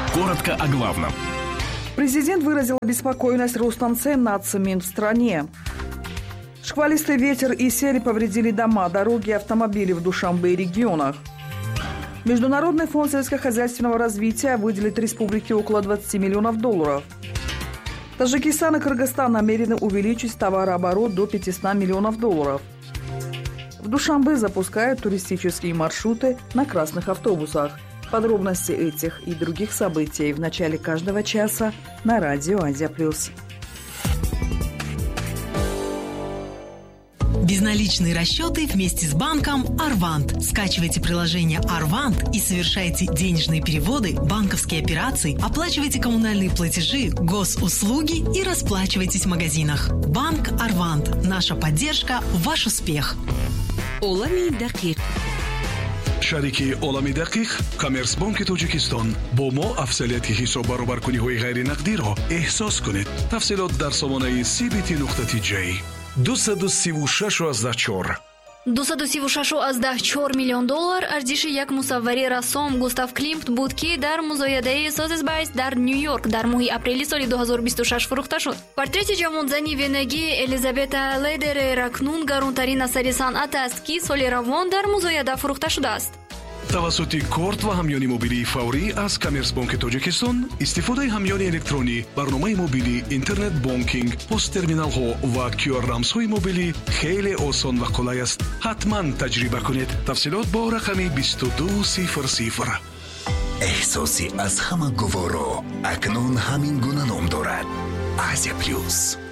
Коротко о главном. Президент выразил обеспокоенность ростом цен на цемент в стране. Шквалистый ветер и сель повредили дома, дороги и автомобили в Душанбе и регионах. Международный фонд сельскохозяйственного развития выделит республике около $20 миллионов. Таджикистан и Кыргызстан намерены увеличить товарооборот до $500 миллионов. В Душанбе запускают туристические маршруты на красных автобусах. Подробности этих и других событий в начале каждого часа на радио Азия+. Безналичные расчеты вместе с банком Арвант. Скачивайте приложение Арвант и совершайте денежные переводы, банковские операции, оплачивайте коммунальные платежи, госуслуги и расплачивайтесь в магазинах. Банк Арвант. Наша поддержка – ваш успех. Олами Дакик. шарики олами дақиқ Коммерцбанки Тоҷикистон бо мо афзалияти ҳисоб баробаркуниҳои ғайринақдиро эҳсос кунед. тафсилот дар сомонаи cbt.j 236,4 $236,4 миллион арзиши як мусаввари рассом Густав Климт буд, ки дар музоядаи Созесбайс дар Нью-Йорк дар моҳи апрели соли 2026 фурӯхта шуд. Портрети ҷавонзани венагии Элизабета Лейдерер акнун гаронтарин асари санъат аст, ки соли равон дар музояда фурӯхта шудааст. тавассути корт ва ҳамёни мобилии фаврӣ аз Коммерцбанки Тоҷикистон, истифодаи ҳамёни электронӣ, барномаи мобилӣ, интернет бонкинг, посттерминалҳо ва QR-рамзҳои мобилӣ хеле осон ва қулай аст. ҳатман таҷриба кунед. тафсилот бо рақами 2200. эҳсоси аз ҳама гуворо акнун ҳамин гуна ном дорад. Азия Плюс.